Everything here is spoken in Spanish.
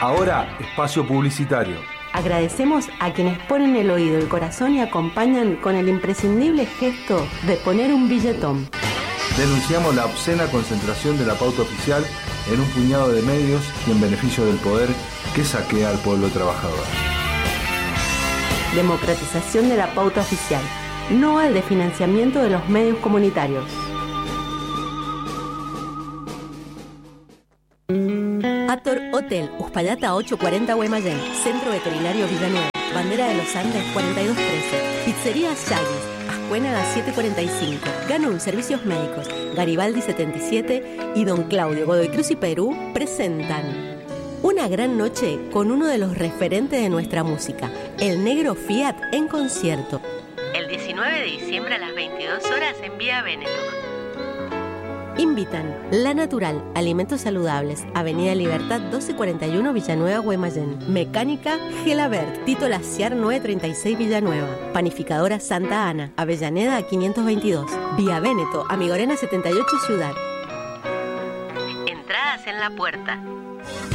Ahora, espacio publicitario. Agradecemos a quienes ponen el oído, el corazón y acompañan con el imprescindible gesto de poner un billetón. Denunciamos la obscena concentración de la pauta oficial en un puñado de medios y en beneficio del poder que saquea al pueblo trabajador. Democratización de la pauta oficial. No al desfinanciamiento de los medios comunitarios. Ator Hotel, Uspallata 840 Guaymallén, Centro Veterinario Villanueva, Bandera de los Andes 4213, Pizzería Yagis, Ascuénaga 745, Ganun Servicios Médicos, Garibaldi 77 y Don Claudio Godoy Cruz y Perú presentan una gran noche con uno de los referentes de nuestra música, el Negro Fiat en concierto. El 19 de diciembre a las 22 horas en Vía Veneto. Invitan La Natural, Alimentos Saludables, Avenida Libertad 1241 Villanueva, Guaymallén. Mecánica Gelabert, Tito Laciar 936 Villanueva. Panificadora Santa Ana, Avellaneda 522. Vía Veneto, Amigorena 78 Ciudad. Entradas en la puerta.